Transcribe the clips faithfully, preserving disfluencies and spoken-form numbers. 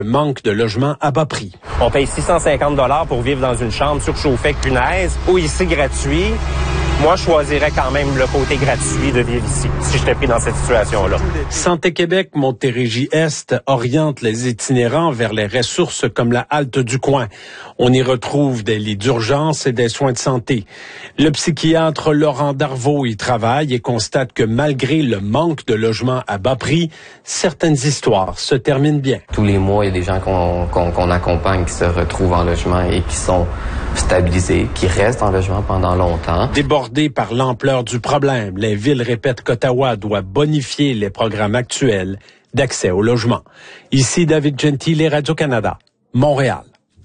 Le manque de logements à bas prix. On paye six cent cinquante dollars pour vivre dans une chambre surchauffée avec punaise, ou ici gratuit. Moi, je choisirais quand même le côté gratuit de vivre ici, si j'étais pris dans cette situation-là. Santé Québec Montérégie-Est oriente les itinérants vers les ressources comme la halte du coin. On y retrouve des lits d'urgence et des soins de santé. Le psychiatre Laurent Darvaux y travaille et constate que malgré le manque de logements à bas prix, certaines histoires se terminent bien. Tous les mois, il y a des gens qu'on, qu'on, qu'on accompagne qui se retrouvent en logement et qui sont stabilisés, qui restent en logement pendant longtemps. Débordés par l'ampleur du problème, les villes répètent qu'Ottawa doit bonifier les programmes actuels d'accès au logement. Ici David Gentile, Radio-Canada, Montréal.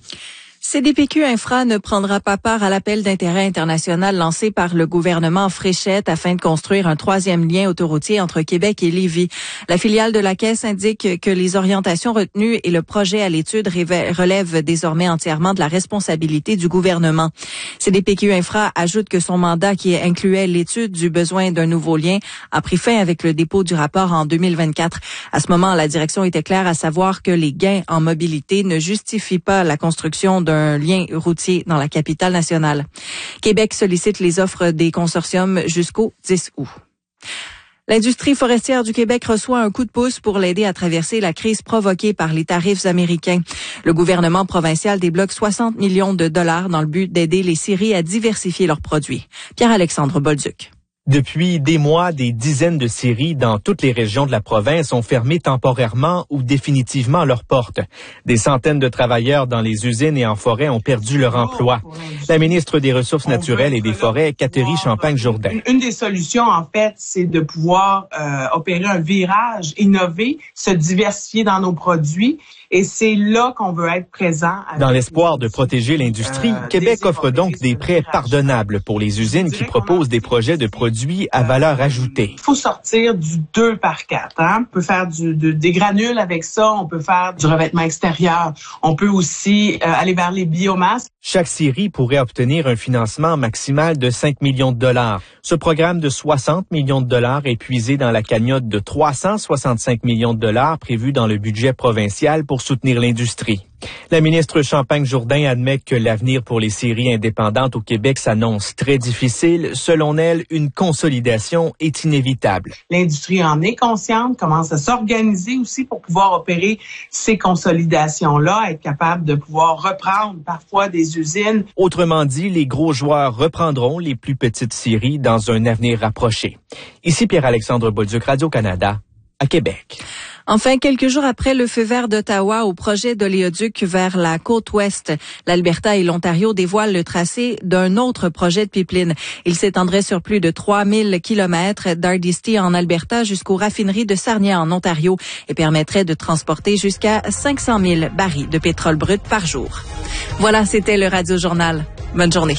C D P Q Infra ne prendra pas part à l'appel d'intérêt international lancé par le gouvernement Fréchette afin de construire un troisième lien autoroutier entre Québec et Lévis. La filiale de la Caisse indique que les orientations retenues et le projet à l'étude relèvent désormais entièrement de la responsabilité du gouvernement. C D P Q Infra ajoute que son mandat, qui incluait l'étude du besoin d'un nouveau lien, a pris fin avec le dépôt du rapport en deux mille vingt-quatre. À ce moment, la direction était claire à savoir que les gains en mobilité ne justifient pas la construction d'un un lien routier dans la capitale nationale. Québec sollicite les offres des consortiums jusqu'au dix août. L'industrie forestière du Québec reçoit un coup de pouce pour l'aider à traverser la crise provoquée par les tarifs américains. Le gouvernement provincial débloque soixante millions de dollars dans le but d'aider les scieries à diversifier leurs produits. Pierre-Alexandre Bolduc. Depuis des mois, des dizaines de scieries dans toutes les régions de la province ont fermé temporairement ou définitivement leurs portes. Des centaines de travailleurs dans les usines et en forêt ont perdu leur emploi. La ministre des Ressources naturelles et des Forêts, Catherine Champagne-Jourdain. Une des solutions, en fait, c'est de pouvoir euh, opérer un virage, innover, se diversifier dans nos produits. Et c'est là qu'on veut être présent. Dans l'espoir de protéger l'industrie, euh, Québec offre donc des prêts pardonnables pour les usines qui proposent des projets de produits à valeur ajoutée. Il faut sortir du deux par quatre. Hein? On peut faire du, de, des granules avec ça, on peut faire du revêtement extérieur. On peut aussi euh, aller vers les biomasses. Chaque scierie pourrait obtenir un financement maximal de cinq millions de dollars. Ce programme de soixante millions de dollars est puisé dans la cagnotte de trois cent soixante-cinq millions de dollars prévue dans le budget provincial pour soutenir l'industrie. La ministre Champagne-Jourdain admet que l'avenir pour les scieries indépendantes au Québec s'annonce très difficile. Selon elle, une consolidation est inévitable. L'industrie en est consciente, commence à s'organiser aussi pour pouvoir opérer ces consolidations-là, être capable de pouvoir reprendre parfois des usines. Autrement dit, les gros joueurs reprendront les plus petites scieries dans un avenir rapproché. Ici Pierre-Alexandre Bolduc, Radio-Canada, à Québec. Enfin, quelques jours après le feu vert d'Ottawa au projet d'oléoduc vers la côte ouest, l'Alberta et l'Ontario dévoilent le tracé d'un autre projet de pipeline. Il s'étendrait sur plus de trois mille kilomètres d'Hardisty en Alberta jusqu'aux raffineries de Sarnia en Ontario et permettrait de transporter jusqu'à cinq cent mille barils de pétrole brut par jour. Voilà, c'était le Radio Journal. Bonne journée.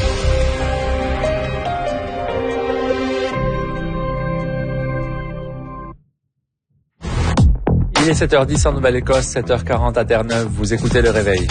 Il est sept heures dix en Nouvelle-Écosse, sept heures quarante à Terre-Neuve. Vous écoutez Le Réveil.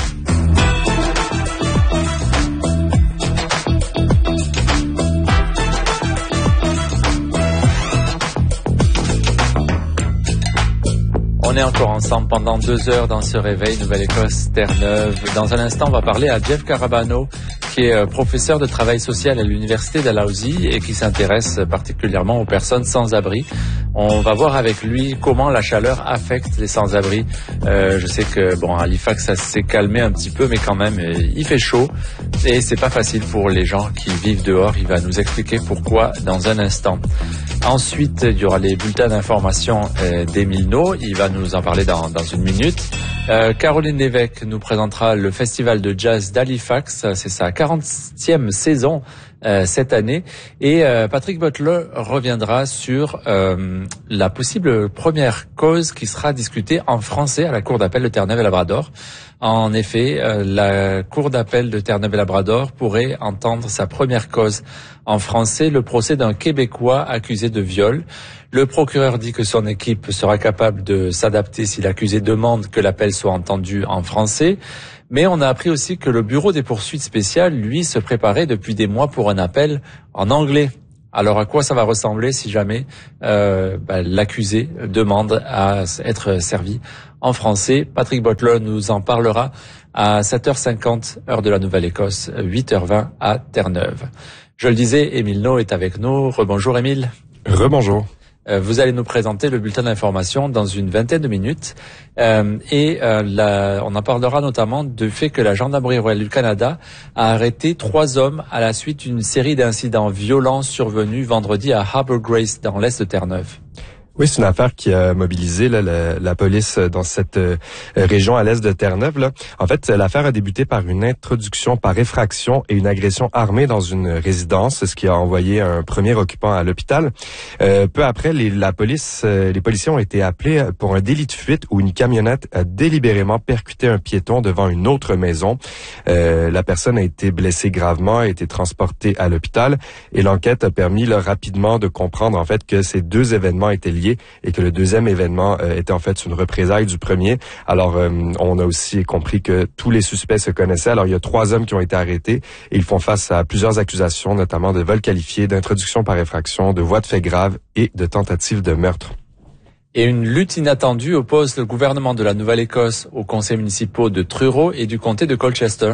On est encore ensemble pendant deux heures dans ce Réveil Nouvelle-Écosse, Terre-Neuve. Dans un instant, on va parler à Jeff Carabano, qui est professeur de travail social à l'Université Dalhousie et qui s'intéresse particulièrement aux personnes sans-abri. On va voir avec lui comment la chaleur affecte les sans-abri. Euh, je sais que, bon, à Halifax, ça s'est calmé un petit peu, mais quand même, il fait chaud et c'est pas facile pour les gens qui vivent dehors. Il va nous expliquer pourquoi dans un instant. Ensuite, il y aura les bulletins d'information euh, d'Émile No. Il va nous en parler dans, dans une minute. Euh, Caroline Lévesque nous présentera le Festival de Jazz d'Halifax. C'est sa quarantième saison euh, cette année. Et euh, Patrick Butler reviendra sur euh, la possible première cause qui sera discutée en français à la Cour d'appel de Terre-Neuve-et-Labrador. En effet, euh, la Cour d'appel de Terre-Neuve-et-Labrador pourrait entendre sa première cause en français, le procès d'un Québécois accusé de viol. Le procureur dit que son équipe sera capable de s'adapter si l'accusé demande que l'appel soit entendu en français. Mais on a appris aussi que le bureau des poursuites spéciales, lui, se préparait depuis des mois pour un appel en anglais. Alors à quoi ça va ressembler si jamais euh, bah, l'accusé demande à être servi en français. Patrick Butler nous en parlera à sept heures cinquante, heure de la Nouvelle-Écosse, huit heures vingt à Terre-Neuve. Je le disais, Émile Naud est avec nous. Rebonjour Émile. Rebonjour. Vous allez nous présenter le bulletin d'information dans une vingtaine de minutes euh, et euh, la, on en parlera notamment du fait que la Gendarmerie royale du Canada a arrêté trois hommes à la suite d'une série d'incidents violents survenus vendredi à Harbour Grace dans l'est de Terre-Neuve. Oui, c'est une affaire qui a mobilisé là, la, la police dans cette euh, région à l'est de Terre-Neuve. Là. En fait, l'affaire a débuté par une introduction par effraction et une agression armée dans une résidence, ce qui a envoyé un premier occupant à l'hôpital. Euh, peu après, les, la police, euh, les policiers ont été appelés pour un délit de fuite où une camionnette a délibérément percuté un piéton devant une autre maison. Euh, la personne a été blessée gravement, a été transportée à l'hôpital et l'enquête a permis là, rapidement de comprendre en fait que ces deux événements étaient liés et que le deuxième événement euh, était en fait une représaille du premier. Alors, euh, on a aussi compris que tous les suspects se connaissaient. Alors, il y a trois hommes qui ont été arrêtés et ils font face à plusieurs accusations, notamment de vol qualifié, d'introduction par effraction, de voies de fait grave et de tentative de meurtre. Et une lutte inattendue oppose le gouvernement de la Nouvelle-Écosse aux conseils municipaux de Truro et du comté de Colchester.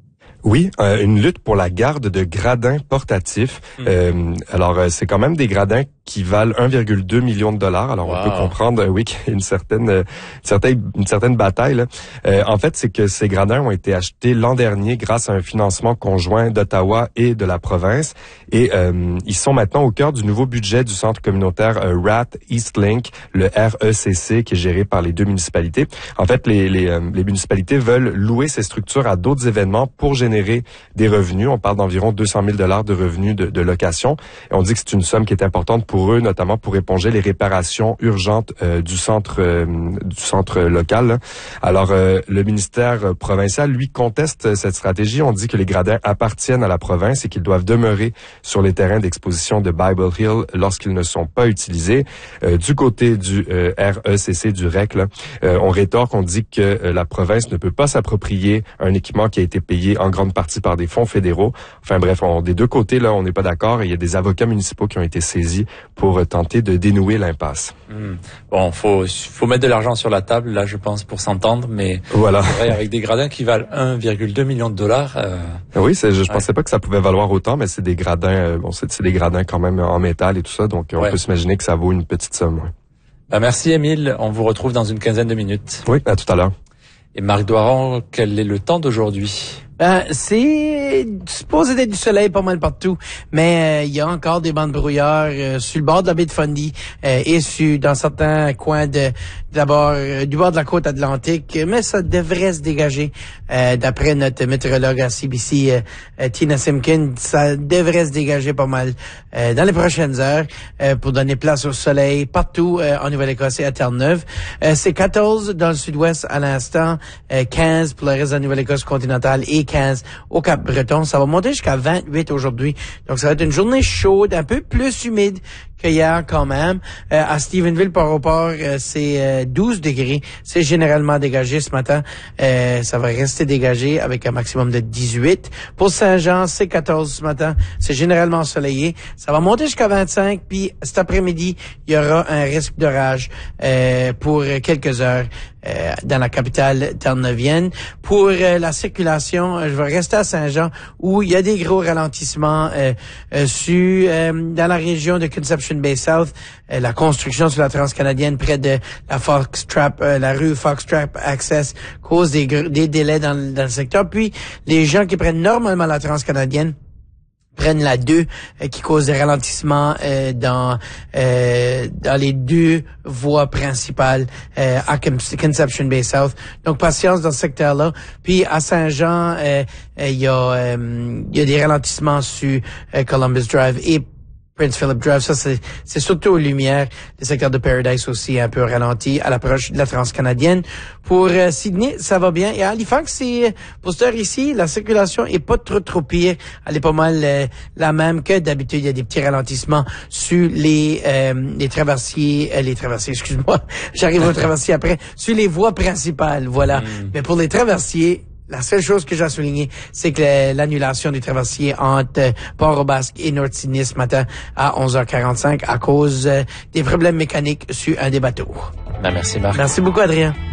Oui, euh, une lutte pour la garde de gradins portatifs. Mmh. Euh, alors, euh, c'est quand même des gradins qui valent un virgule deux million de dollars. Alors, wow. On peut comprendre, euh, oui, qu'il y a une certaine, euh, une certaine, une certaine bataille. Là. Euh, en fait, c'est que ces gradins ont été achetés l'an dernier grâce à un financement conjoint d'Ottawa et de la province. Et euh, ils sont maintenant au cœur du nouveau budget du centre communautaire euh, R A T Eastlink, le R E C C, qui est géré par les deux municipalités. En fait, les, les, euh, les municipalités veulent louer ces structures à d'autres événements pour générer des revenus. On parle d'environ deux cent mille dollars de revenus de, de location. Et on dit que c'est une somme qui est importante pour eux, notamment pour éponger les réparations urgentes euh, du centre euh, du centre local. Là. Alors, euh, le ministère provincial, lui, conteste cette stratégie. On dit que les gradins appartiennent à la province et qu'ils doivent demeurer sur les terrains d'exposition de Bible Hill lorsqu'ils ne sont pas utilisés. Euh, du côté du euh, R E C C, du R E C, là, euh, on rétorque, on dit que euh, la province ne peut pas s'approprier un équipement qui a été payé en grande partie par des fonds fédéraux. Enfin bref, on, des deux côtés, là, on n'est pas d'accord et il y a des avocats municipaux qui ont été saisis pour tenter de dénouer l'impasse. Mmh. Bon, faut faut mettre de l'argent sur la table, là, je pense, pour s'entendre, mais voilà. C'est vrai, avec des gradins qui valent un virgule deux million de dollars. Euh... Oui, c'est, je, je ouais. pensais pas que ça pouvait valoir autant, mais c'est des gradins, euh, bon, c'est, c'est des gradins quand même en métal et tout ça, donc on ouais. peut s'imaginer que ça vaut une petite somme. Ouais. Ben, merci, Émile. On vous retrouve dans une quinzaine de minutes. Oui, à tout à l'heure. Et Marc Doiron, quel est le temps d'aujourd'hui? Ben, c'est supposé d'être du soleil pas mal partout, mais il euh, y a encore des bandes de brouillard euh, sur le bord de la baie de Fundy euh, et sur dans certains coins de d'abord euh, du bord de la côte atlantique, mais ça devrait se dégager euh, d'après notre météorologue à C B C, euh, euh, Tina Simkin, ça devrait se dégager pas mal euh, dans les prochaines heures euh, pour donner place au soleil partout euh, en Nouvelle-Écosse et à Terre-Neuve. Euh, c'est quatorze dans le sud-ouest à l'instant, euh, quinze pour le reste de la Nouvelle-Écosse continentale et quinze au Cap-Breton. Ça va monter jusqu'à vingt-huit aujourd'hui. Donc, ça va être une journée chaude, un peu plus humide qu'hier quand même. Euh, à Stephenville, par rapport, euh, c'est euh, douze degrés. C'est généralement dégagé ce matin. Euh, ça va rester dégagé avec un maximum de dix-huit. Pour Saint-Jean, c'est quatorze ce matin. C'est généralement ensoleillé. Ça va monter jusqu'à vingt-cinq. Puis cet après-midi, il y aura un risque d'orage euh, pour quelques heures. Euh, dans la capitale terre-neuvienne. Pour euh, la circulation, euh, je vais rester à Saint-Jean où il y a des gros ralentissements euh, euh, sur, euh, dans la région de Conception Bay South. Euh, la construction sur la transcanadienne près de la Foxtrap, euh, la rue Foxtrap Access cause des, des délais dans, dans le secteur. Puis les gens qui prennent normalement la transcanadienne prennent la deux euh, qui cause des ralentissements euh, dans euh, dans les deux voies principales euh, à Conception Bay South. Donc patience dans ce secteur-là. Puis à Saint-Jean, il euh, euh, y a euh, il y a des ralentissements sur euh, Columbus Drive et Prince Philip Drive. Ça, c'est, c'est surtout aux lumières. Le secteur de Paradise aussi un peu ralenti à l'approche de la transcanadienne. Pour euh, Sydney, ça va bien. Et à Halifax, c'est, pour cette heure ici, la circulation est pas trop trop pire. Elle est pas mal euh, la même que d'habitude. Il y a des petits ralentissements sur les euh, les traversiers, euh, les traversiers, excuse-moi. J'arrive aux traversiers après. Sur les voies principales, voilà. Mm. Mais pour les traversiers, la seule chose que j'ai à souligner, c'est que l'annulation du traversier entre Port-au-Basque et North Sydney ce matin à onze heures quarante-cinq à cause des problèmes mécaniques sur un des bateaux. Ben, merci Marc. Merci beaucoup Adrien.